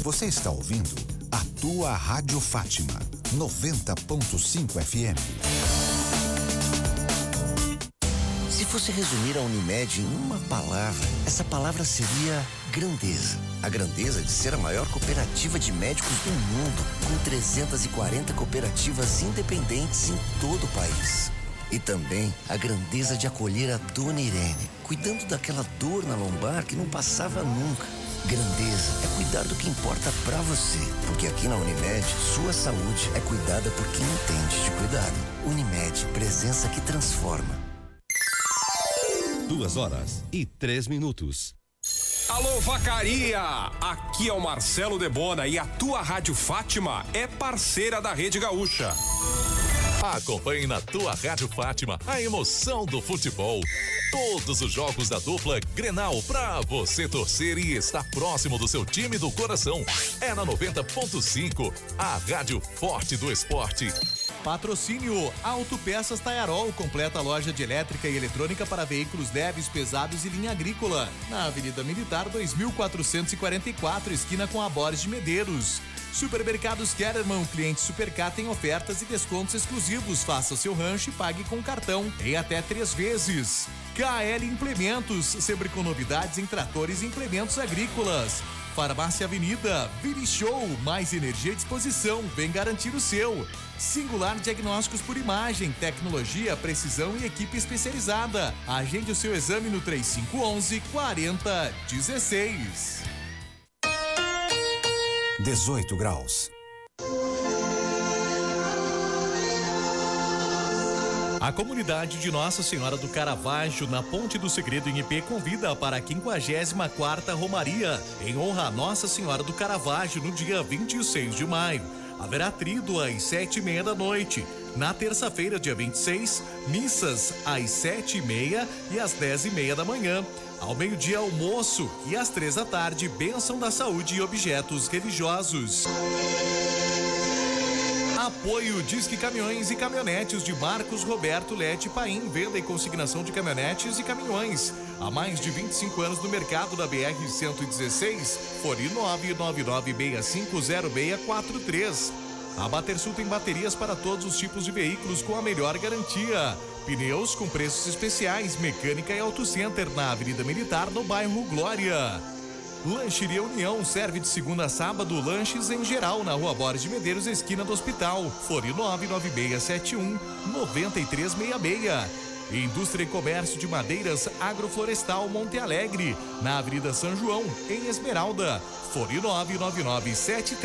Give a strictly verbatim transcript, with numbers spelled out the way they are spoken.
Você está ouvindo a tua Rádio Fátima, noventa ponto cinco F M. Se fosse resumir a Unimed em uma palavra, essa palavra seria grandeza. A grandeza de ser a maior cooperativa de médicos do mundo, com trezentas e quarenta cooperativas independentes em todo o país. E também a grandeza de acolher a Dona Irene, cuidando daquela dor na lombar que não passava nunca. Grandeza é cuidar do que importa pra você, porque aqui na Unimed, sua saúde é cuidada por quem entende de cuidado. Unimed, presença que transforma. Duas horas e três minutos. Alô, Vacaria! Aqui é o Marcelo Debona e a tua Rádio Fátima é parceira da Rede Gaúcha. Acompanhe na tua Rádio Fátima a emoção do futebol. Todos os jogos da dupla Grenal pra você torcer e estar próximo do seu time do coração. É na noventa ponto cinco, a rádio forte do esporte. Patrocínio Autopeças Taiarol, completa loja de elétrica e eletrônica para veículos leves, pesados e linha agrícola. Na Avenida Militar dois mil quatrocentos e quarenta e quatro, esquina com a Borges de Medeiros. Supermercados Kellerman, cliente Supercar tem ofertas e descontos exclusivos. Faça o seu rancho e pague com cartão em até três vezes. K L Implementos, sempre com novidades em tratores e implementos agrícolas. Farmácia Avenida, Vini Show, mais energia à disposição, vem garantir o seu. Singular Diagnósticos por Imagem, tecnologia, precisão e equipe especializada. Agende o seu exame no três cinco um um, quatro zero um seis. dezoito graus. A comunidade de Nossa Senhora do Caravaggio, na Ponte do Segredo em Ipê, convida para a quinquagésima quarta Romaria, em honra a Nossa Senhora do Caravaggio, no dia vinte e seis de maio. Haverá trido às sete e meia da noite. Na terça-feira, dia vinte e seis, missas às sete e meia e às dez e meia da manhã. Ao meio-dia, almoço e às três da tarde, bênção da saúde e objetos religiosos. Apoio Disque Caminhões e Caminhonetes de Marcos Roberto Lete Paim, venda e consignação de caminhonetes e caminhões. Há mais de vinte e cinco anos no mercado da B R cento e dezesseis, fone nove nove nove seis cinco zero seis quatro três. A Batersul tem baterias para todos os tipos de veículos com a melhor garantia. Pneus com preços especiais, mecânica e auto center na Avenida Militar, no bairro Glória. Lancheria União, serve de segunda a sábado lanches em geral na Rua Borges de Medeiros, esquina do Hospital. Fone nove nove seis sete um nove três seis seis. Indústria e Comércio de Madeiras Agroflorestal Monte Alegre, na Avenida São João, em Esmeralda. Fone nove nove nove sete